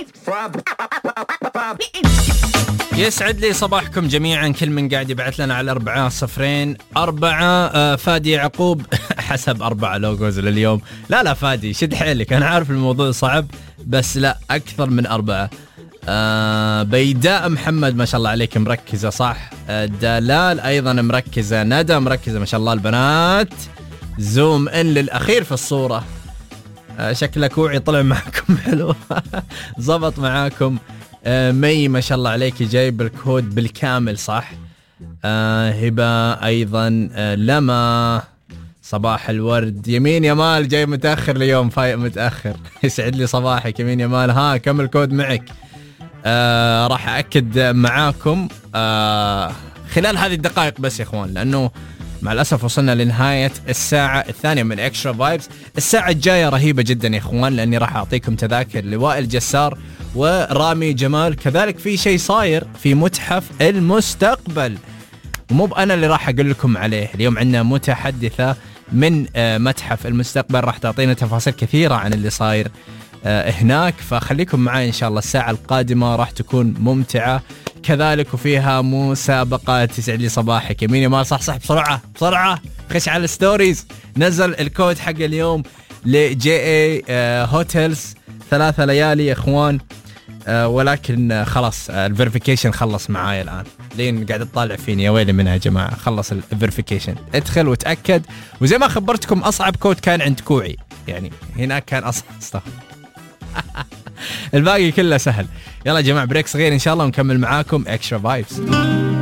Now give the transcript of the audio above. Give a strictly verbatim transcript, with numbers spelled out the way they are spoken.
يسعد لي صباحكم جميعا. كل من قاعد يبعث لنا على أربعة صفرين أربعة. آه فادي يعقوب حسب أربعة لوجوز لليوم. لا لا فادي شد حيلك، أنا عارف الموضوع صعب بس لا أكثر من أربعة. آه بيداء محمد ما شاء الله عليك مركزة صح. آه دلال أيضا مركزة. ندى مركزة ما شاء الله. البنات زوم إن للأخير في الصورة. آه شكلك وعي طلع معكم حلو. زبط معاكم. آه مي ما شاء الله عليك جايب الكود بالكامل صح. آه هبة أيضا. آه لما صباح الورد. يمين يمال جاي متأخر اليوم، فايق متأخر. يسعد لي صباحك يمين يمال. ها كم الكود معك؟ آه راح أأكد معاكم آه خلال هذه الدقائق بس يا إخوان، لأنه مع الأسف وصلنا لنهاية الساعة الثانية من إكسترا فايبس. الساعة الجاية رهيبة جدا يا إخوان، لأني راح أعطيكم تذاكر لوائل جسار ورامي جمال. كذلك في شيء صاير في متحف المستقبل، ومو بأنا اللي راح أقول لكم عليه. اليوم عندنا متحدثة من متحف المستقبل راح تعطينا تفاصيل كثيرة عن اللي صاير هناك، فخليكم معي إن شاء الله. الساعة القادمة راح تكون ممتعة كذلك وفيها مسابقات. يسعد لي صباحك يمين يمال. صح صح بسرعة بسرعة خش على الستوريز. نزل الكود حق اليوم لجي اي هوتيلز ثلاثة ليالي يا اخوان. أه ولكن خلاص الفيريفيكيشن خلص معايا الآن. لين قاعد تطالع فيني يا ويلي منها يا جماعة. خلص الفيريفيكيشن، ادخل وتأكد. وزي ما خبرتكم أصعب كود كان عند كوعي، يعني هناك كان أصعب. الباقي كله سهل. يلا يا جماعة بريك صغير إن شاء الله ونكمل معاكم إكسترا فايبس.